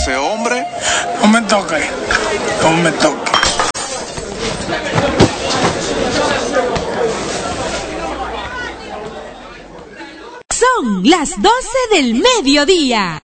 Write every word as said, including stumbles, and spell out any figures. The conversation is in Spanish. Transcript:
ese hombre. No me toque, no me toque. Son las doce del mediodía.